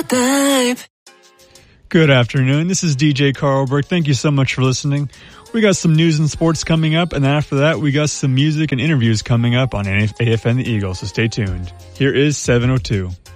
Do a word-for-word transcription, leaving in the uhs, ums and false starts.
Babe. Good afternoon. This is D J Carlberg. Thank you so much for listening. We got some news and sports coming up, and after that, we got some music and interviews coming up on A F N The Eagle, so stay tuned. Here is seven oh two.